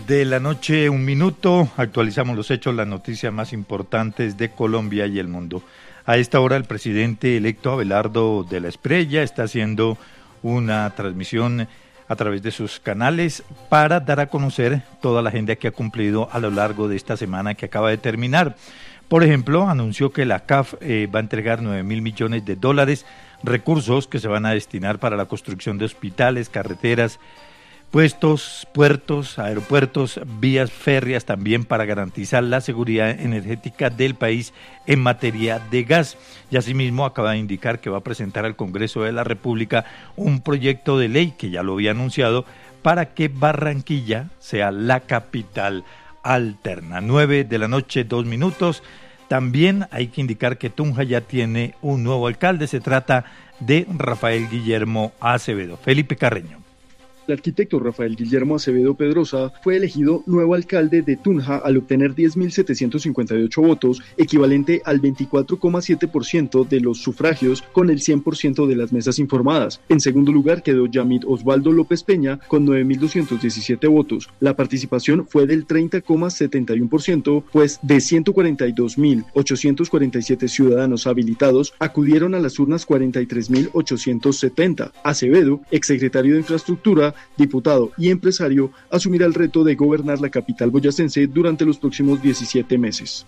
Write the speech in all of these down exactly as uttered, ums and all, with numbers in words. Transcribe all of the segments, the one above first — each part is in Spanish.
de la noche, un minuto, actualizamos los hechos, las noticias más importantes de Colombia y el mundo. A esta hora el presidente electo Abelardo de la Espriella está haciendo una transmisión a través de sus canales para dar a conocer toda la agenda que ha cumplido a lo largo de esta semana que acaba de terminar. Por ejemplo, anunció que la C A F eh, va a entregar nueve mil millones de dólares, recursos que se van a destinar para la construcción de hospitales, carreteras, puestos, puertos, aeropuertos, vías férreas, también para garantizar la seguridad energética del país en materia de gas. Y asimismo acaba de indicar que va a presentar al Congreso de la República un proyecto de ley, que ya lo había anunciado, para que Barranquilla sea la capital alterna. Nueve de la noche, dos minutos. También hay que indicar que Tunja ya tiene un nuevo alcalde. Se trata de Rafael Guillermo Acevedo. Felipe Carreño. El arquitecto Rafael Guillermo Acevedo Pedrosa fue elegido nuevo alcalde de Tunja al obtener diez mil setecientos cincuenta y ocho votos, equivalente al veinticuatro coma siete por ciento de los sufragios con el cien por ciento de las mesas informadas. En segundo lugar quedó Yamid Osvaldo López Peña con nueve mil doscientos diecisiete votos. La participación fue del treinta coma setenta y uno por ciento, pues de ciento cuarenta y dos mil ochocientos cuarenta y siete ciudadanos habilitados acudieron a las urnas cuarenta y tres mil ochocientos setenta. Acevedo, exsecretario de Infraestructura, diputado y empresario, asumirá el reto de gobernar la capital boyacense durante los próximos diecisiete meses.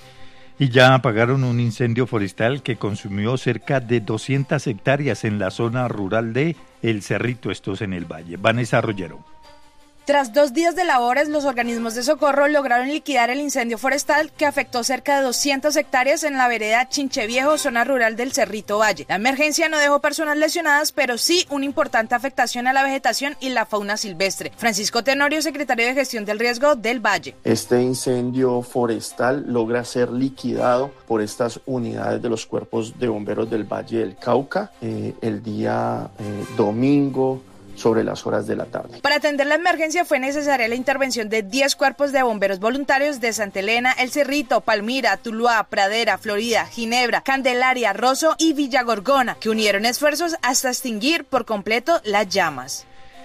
Y ya apagaron un incendio forestal que consumió cerca de doscientas hectáreas en la zona rural de El Cerrito, estos en el Valle. Vanessa Rollero. Tras dos días de labores, los organismos de socorro lograron liquidar el incendio forestal que afectó cerca de doscientas hectáreas en la vereda Chincheviejo, zona rural del Cerrito Valle. La emergencia no dejó personas lesionadas, pero sí una importante afectación a la vegetación y la fauna silvestre. Francisco Tenorio, secretario de Gestión del Riesgo del Valle. Este incendio forestal logra ser liquidado por estas unidades de los cuerpos de bomberos del Valle del Cauca eh, el día eh, domingo, sobre las horas de la tarde. Para atender la emergencia fue necesaria la intervención de diez cuerpos de bomberos voluntarios de Santa Elena, El Cerrito, Palmira, Tuluá, Pradera, Florida, Ginebra, Candelaria, Rosso y Villa Gorgona, que unieron esfuerzos hasta extinguir por completo las llamas.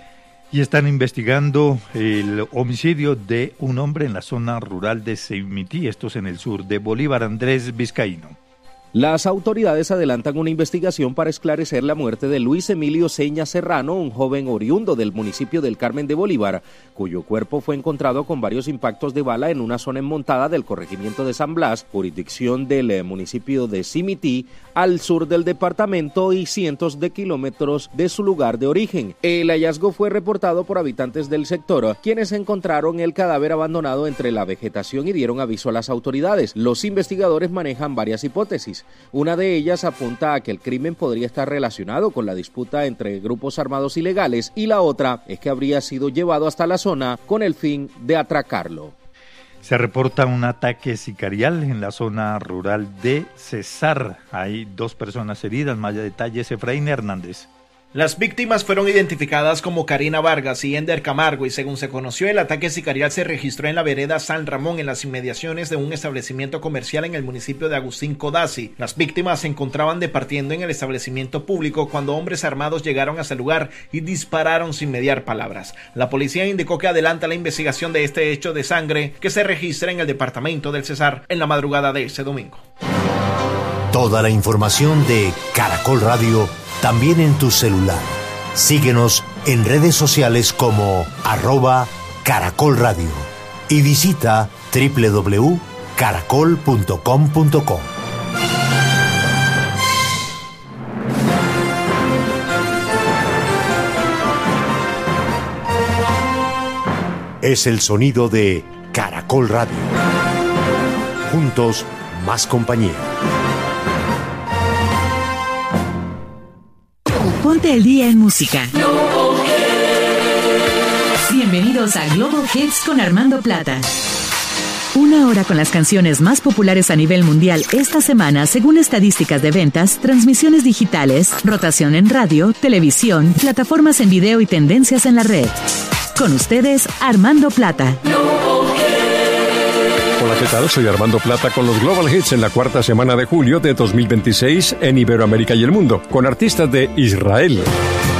Y están investigando el homicidio de un hombre en la zona rural de Seimití, estos en el sur de Bolívar. Andrés Vizcaíno. Las autoridades adelantan una investigación para esclarecer la muerte de Luis Emilio Seña Serrano, un joven oriundo del municipio del Carmen de Bolívar, cuyo cuerpo fue encontrado con varios impactos de bala en una zona enmontada del corregimiento de San Blas, jurisdicción del municipio de Simití, al sur del departamento y cientos de kilómetros de su lugar de origen. El hallazgo fue reportado por habitantes del sector, quienes encontraron el cadáver abandonado entre la vegetación y dieron aviso a las autoridades. Los investigadores manejan varias hipótesis. Una de ellas apunta a que el crimen podría estar relacionado con la disputa entre grupos armados ilegales y la otra es que habría sido llevado hasta la zona con el fin de atracarlo. Se reporta un ataque sicarial en la zona rural de Cesar. Hay dos personas heridas. Más detalles, Efraín Hernández. Las víctimas fueron identificadas como Karina Vargas y Ender Camargo y según se conoció, el ataque sicarial se registró en la vereda San Ramón, en las inmediaciones de un establecimiento comercial en el municipio de Agustín Codazzi. Las víctimas se encontraban departiendo en el establecimiento público cuando hombres armados llegaron a ese lugar y dispararon sin mediar palabras. La policía indicó que adelanta la investigación de este hecho de sangre que se registra en el departamento del Cesar en la madrugada de ese domingo. Toda la información de Caracol Radio también en tu celular. Síguenos en redes sociales como arroba Caracol Radio y visita doble u doble u doble u punto caracol punto com punto co. Es el sonido de Caracol Radio. Juntos, más compañía. Ponte el día en música. Bienvenidos a Global Hits con Armando Plata. Una hora con las canciones más populares a nivel mundial esta semana, según estadísticas de ventas, transmisiones digitales, rotación en radio, televisión, plataformas en video y tendencias en la red. Con ustedes, Armando Plata. Hola, ¿qué tal? Soy Armando Plata con los Global Hits en la cuarta semana de julio de dos mil veintiséis en Iberoamérica y el mundo, con artistas de Israel,